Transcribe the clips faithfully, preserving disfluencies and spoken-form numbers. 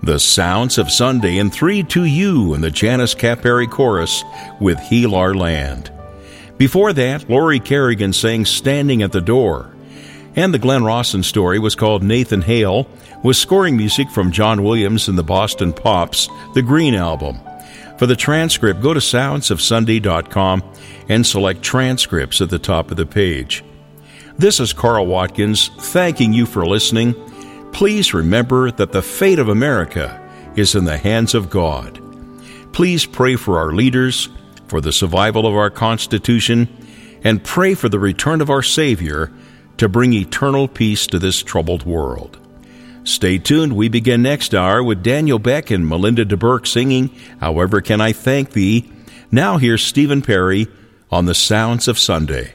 The Sounds of Sunday in three to You and the Janice Caperi Chorus with Heal Our Land. Before that, Lori Kerrigan sang Standing at the Door. And the Glenn Rawson story was called Nathan Hale, with scoring music from John Williams and the Boston Pops, the Green Album. For the transcript, go to sounds of sunday dot com and select Transcripts at the top of the page. This is Carl Watkins, thanking you for listening. Please remember that the fate of America is in the hands of God. Please pray for our leaders, for the survival of our Constitution, and pray for the return of our Savior to bring eternal peace to this troubled world. Stay tuned. We begin next hour with Daniel Beck and Melinda DeBurke singing However Can I Thank Thee. Now here's Stephen Perry on the Sounds of Sunday.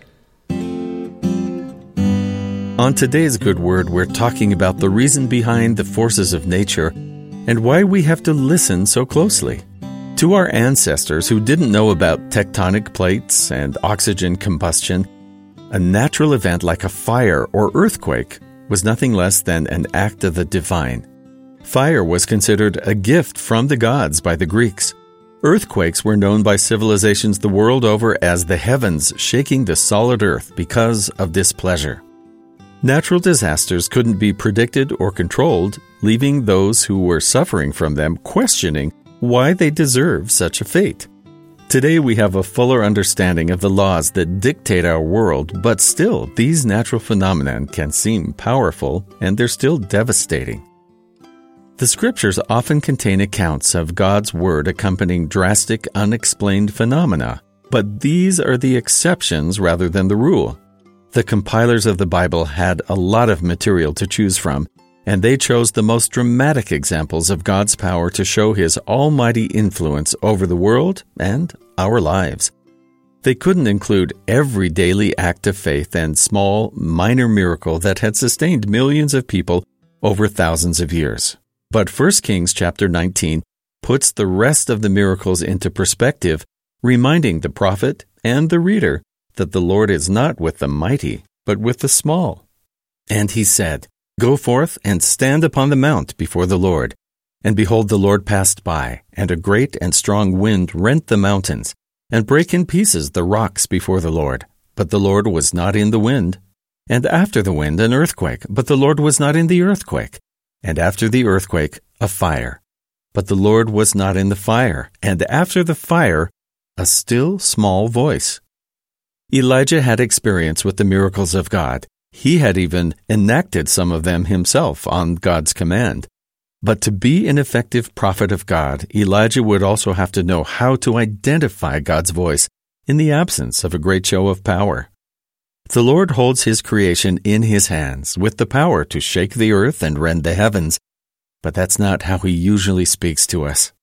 On today's Good Word, we're talking about the reason behind the forces of nature and why we have to listen so closely. To our ancestors who didn't know about tectonic plates and oxygen combustion, a natural event like a fire or earthquake was nothing less than an act of the divine. Fire was considered a gift from the gods by the Greeks. Earthquakes were known by civilizations the world over as the heavens shaking the solid earth because of displeasure. Natural disasters couldn't be predicted or controlled, leaving those who were suffering from them questioning why they deserve such a fate. Today we have a fuller understanding of the laws that dictate our world, but still, these natural phenomena can seem powerful, and they're still devastating. The Scriptures often contain accounts of God's Word accompanying drastic, unexplained phenomena, but these are the exceptions rather than the rule. The compilers of the Bible had a lot of material to choose from, and they chose the most dramatic examples of God's power to show His almighty influence over the world and our lives. They couldn't include every daily act of faith and small, minor miracle that had sustained millions of people over thousands of years. But First Kings chapter nineteen puts the rest of the miracles into perspective, reminding the prophet and the reader that the Lord is not with the mighty, but with the small. And he said, Go forth and stand upon the mount before the Lord. And behold, the Lord passed by, and a great and strong wind rent the mountains, and brake in pieces the rocks before the Lord. But the Lord was not in the wind. And after the wind an earthquake, but the Lord was not in the earthquake. And after the earthquake a fire, but the Lord was not in the fire. And after the fire a still small voice. Elijah had experience with the miracles of God. He had even enacted some of them himself on God's command. But to be an effective prophet of God, Elijah would also have to know how to identify God's voice in the absence of a great show of power. The Lord holds His creation in His hands with the power to shake the earth and rend the heavens, but that's not how He usually speaks to us.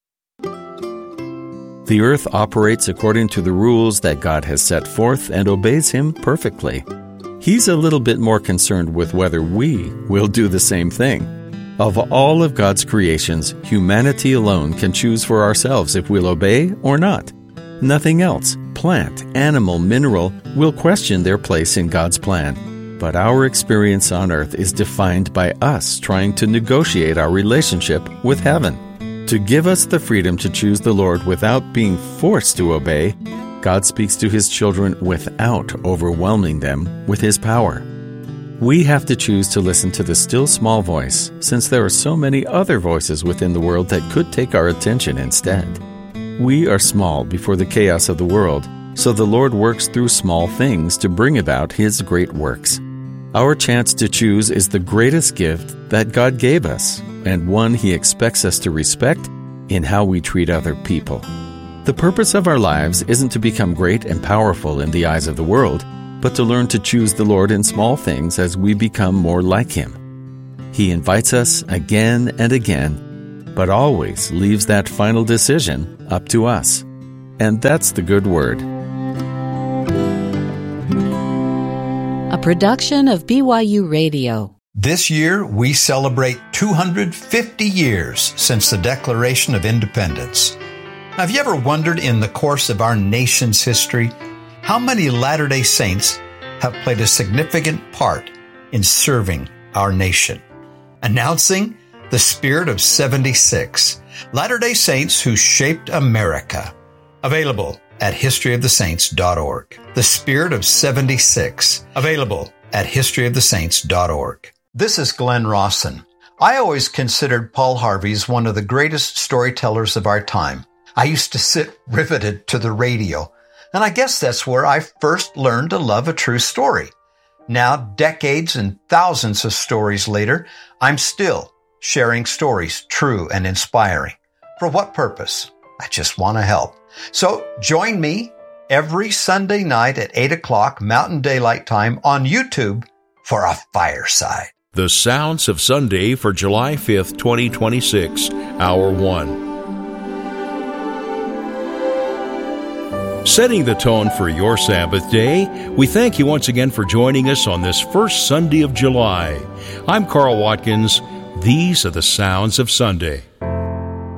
The earth operates according to the rules that God has set forth and obeys Him perfectly. He's a little bit more concerned with whether we will do the same thing. Of all of God's creations, humanity alone can choose for ourselves if we'll obey or not. Nothing else, plant, animal, mineral, will question their place in God's plan. But our experience on earth is defined by us trying to negotiate our relationship with heaven. To give us the freedom to choose the Lord without being forced to obey, God speaks to His children without overwhelming them with His power. We have to choose to listen to the still small voice, since there are so many other voices within the world that could take our attention instead. We are small before the chaos of the world, so the Lord works through small things to bring about His great works. Our chance to choose is the greatest gift that God gave us, and one He expects us to respect in how we treat other people. The purpose of our lives isn't to become great and powerful in the eyes of the world, but to learn to choose the Lord in small things as we become more like Him. He invites us again and again, but always leaves that final decision up to us. And that's the Good Word. A production of B Y U Radio. This year, we celebrate two hundred fifty years since the Declaration of Independence. Now, have you ever wondered in the course of our nation's history how many Latter-day Saints have played a significant part in serving our nation? Announcing The Spirit of seventy-six, Latter-day Saints Who Shaped America. Available at history of the saints dot org. The Spirit of seventy-six, available at history of the saints dot org. This is Glenn Rawson. I always considered Paul Harvey as one of the greatest storytellers of our time. I used to sit riveted to the radio, and I guess that's where I first learned to love a true story. Now, decades and thousands of stories later, I'm still sharing stories true and inspiring. For what purpose? I just want to help. So join me every Sunday night at eight o'clock Mountain Daylight Time on YouTube for a fireside. The Sounds of Sunday for July fifth, twenty twenty-six, Hour one. Setting the tone for your Sabbath day, we thank you once again for joining us on this first Sunday of July. I'm Carl Watkins. These are the Sounds of Sunday.